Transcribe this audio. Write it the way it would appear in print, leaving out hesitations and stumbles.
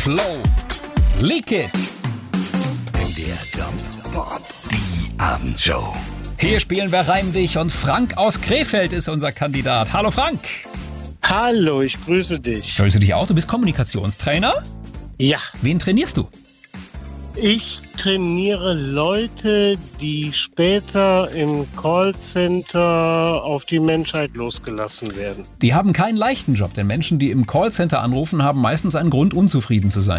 Flow. Leak it. MDR Jump Pop, die Abendshow. Hier spielen wir Reim dich und Frank aus Krefeld ist unser Kandidat. Hallo Frank. Hallo, ich grüße dich. Grüße dich auch, du bist Kommunikationstrainer. Ja, Wen trainierst du? ich trainiere Leute, die später im Callcenter auf die Menschheit losgelassen werden. Die haben keinen leichten Job, denn Menschen, die im Callcenter anrufen, haben meistens einen Grund, unzufrieden zu sein.